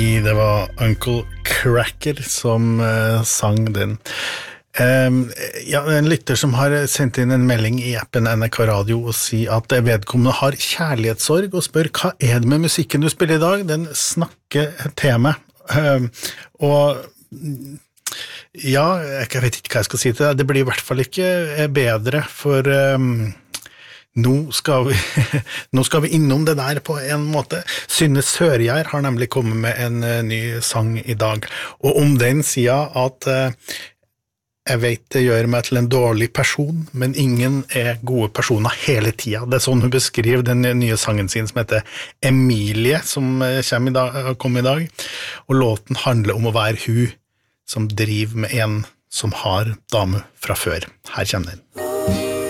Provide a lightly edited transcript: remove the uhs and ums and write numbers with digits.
Det var Uncle Cracker som sang den. En lytter som har sendt inn en melding I appen NRK Radio og sier at vedkommende har kjærlighetssorg og spør hva det med musikken du spiller I dag? Den snakker til meg. Jeg vet ikke hva jeg skal si til deg. Det blir I hvert fall ikke bedre, for nå skal vi innom det der på en måte. Synne Sørgjær har nemlig kommet med en ny sang I dag, og om den sier at jeg vet det gjør meg til en dårlig person, men ingen gode personer hele tiden. Det sånn hun beskriver den nye sangen sin som heter Emilie, som kom I dag, og låten handler om å være hun som driver med en som har dame fra før. Her kjenner den.